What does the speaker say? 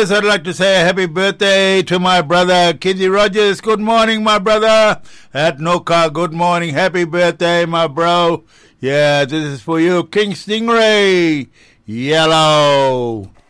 Rogers. I'd like to say a happy birthday to my brother, Kinsey Rogers. Good morning, my brother. At Noka, good morning. Happy birthday, my bro. Yeah, this is for you, King Stingray. Yellow.